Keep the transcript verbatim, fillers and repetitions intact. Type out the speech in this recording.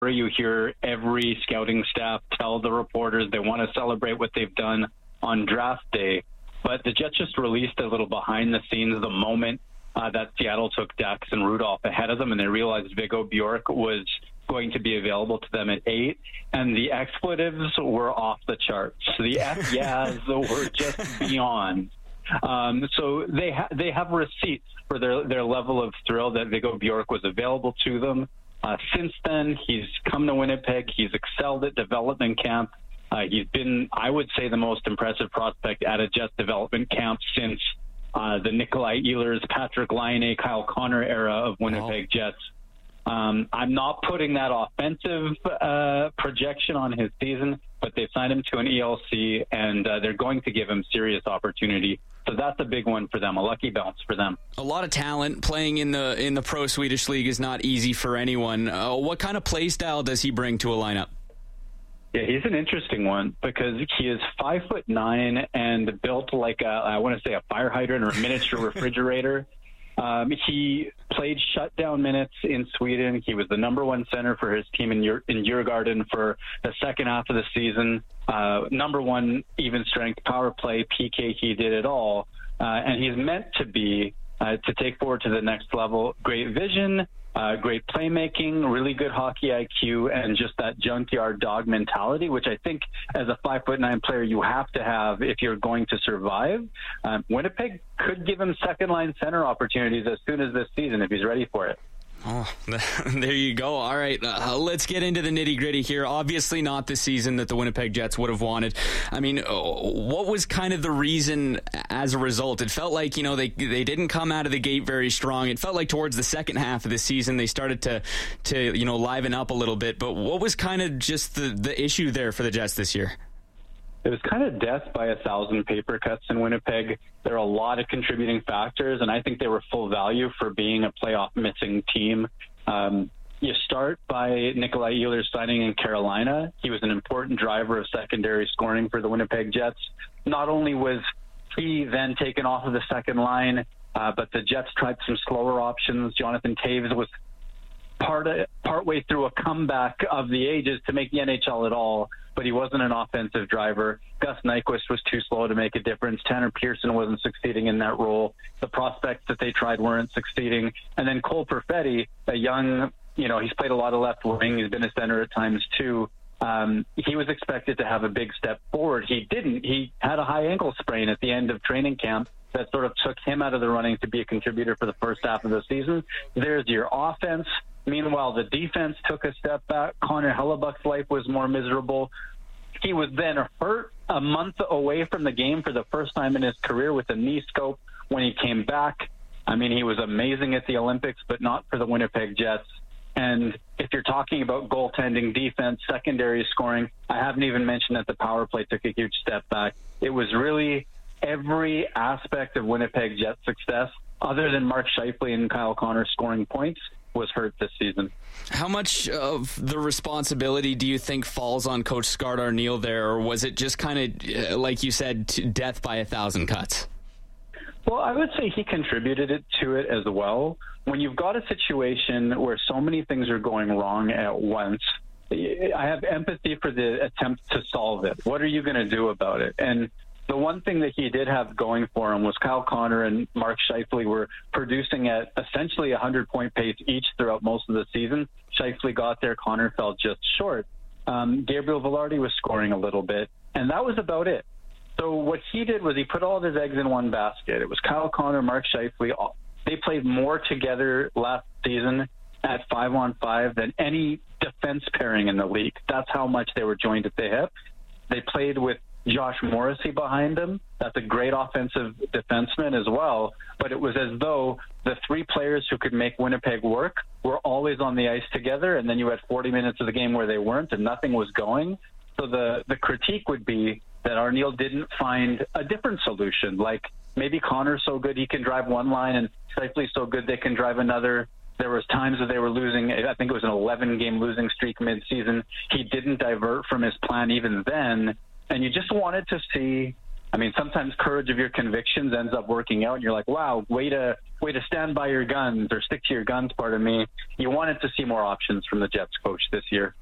You hear every scouting staff tell the reporters they want to celebrate what they've done on draft day. But the Jets just released a little behind the scenes the moment uh, that Seattle took Dax and Rudolph ahead of them, and they realized Viggo Bjork was going to be available to them at eight, and the expletives were off the charts. The F yeahs were just beyond. Um, so they ha- they have receipts for their, their level of thrill that Viggo Bjork was available to them. Uh, since then, he's come to Winnipeg. He's excelled at development camp. Uh, he's been, I would say, the most impressive prospect at a Jets development camp since uh, the Nikolai Ehlers, Patrick Laine, Kyle Connor era of Winnipeg wow. Jets. Um, I'm not putting that offensive uh, projection on his season, but they've signed him to an E L C, and uh, they're going to give him serious opportunity. So that's a big one for them, a lucky bounce for them. A lot of talent. Playing in the in the Pro Swedish League is not easy for anyone. Uh, what kind of play style does he bring to a lineup? Yeah, he's an interesting one because he is five foot nine and built like a, I want to say a fire hydrant or a miniature refrigerator. Um, he played shutdown minutes in Sweden. He was the number one center for his team in Ur- in Djurgården for the second half of the season. Uh, number one even strength power play, P K, he did it all. Uh, and he's meant to be, uh, to take forward to the next level. Great vision, uh, great playmaking, really good hockey I Q, and just that junkyard dog mentality, which I think as a five foot nine player you have to have if you're going to survive. Um, Winnipeg could give him second line center opportunities as soon as this season if he's ready for it. Oh, there you go. All right, uh, let's get into the nitty-gritty here. Obviously not the season that the Winnipeg Jets would have wanted. I mean, what was kind of the reason as a result? It felt like, you know, they they didn't come out of the gate very strong. It felt like towards the second half of the season they started to, to you know, liven up a little bit. But what was kind of just the, the issue there for the Jets this year? It was kind of death by a thousand paper cuts in Winnipeg. There are a lot of contributing factors, and I think they were full value for being a playoff missing team. Um, you start by Nikolai Ehlers signing in Carolina. He was an important driver of secondary scoring for the Winnipeg Jets. Not only was he then taken off of the second line, uh, but the Jets tried some slower options. Jonathan Toews was part of, partway through a comeback of the ages to make the N H L at all, but he wasn't an offensive driver. Gus Nyquist was too slow to make a difference. Tanner Pearson wasn't succeeding in that role. The prospects that they tried weren't succeeding. And then Cole Perfetti, a young, you know, he's played a lot of left wing. He's been a center at times too. Um, he was expected to have a big step forward. He didn't. He had a high ankle sprain at the end of training camp that sort of took him out of the running to be a contributor for the first half of the season. There's your offense. Meanwhile, the defense took a step back. Connor Hellebuck's life was more miserable. He was then hurt a month away from the game for the first time in his career with a knee scope. When he came back, I mean, he was amazing at the Olympics, but not for the Winnipeg Jets. And if you're talking about goaltending, defense, secondary scoring, I haven't even mentioned that the power play took a huge step back. It was really every aspect of Winnipeg Jets success, other than Mark Scheifele and Kyle Connor scoring points, was hurt this season. How much of the responsibility do you think falls on Coach Scott Arniel there, or was it just kind of, like you said, death by a thousand cuts? Well, I would say he contributed it to it as well. When you've got a situation where so many things are going wrong at once, I have empathy for the attempt to solve it. What are you going to do about it? And the one thing that he did have going for him was Kyle Connor and Mark Scheifele were producing at essentially a hundred-point pace each throughout most of the season. Scheifele got there. Connor fell just short. Um, Gabriel Velarde was scoring a little bit, and that was about it. So what he did was he put all of his eggs in one basket. It was Kyle Connor, Mark Scheifele. They played more together last season at five-on-five than any defense pairing in the league. That's how much they were joined at the hip. They played with Josh Morrissey behind him. That's a great offensive defenseman as well. But it was as though the three players who could make Winnipeg work were always on the ice together, and then you had forty minutes of the game where they weren't and nothing was going. So the, the critique would be that Arniel didn't find a different solution. Like maybe Connor's so good he can drive one line and Scheifele's so good they can drive another. There was times that they were losing. I think it was an eleven-game losing streak mid-season. He didn't divert from his plan even then. And you just wanted to see I mean, sometimes courage of your convictions ends up working out, and you're like, wow, way to way to stand by your guns or stick to your guns, pardon me. You wanted to see more options from the Jets coach this year.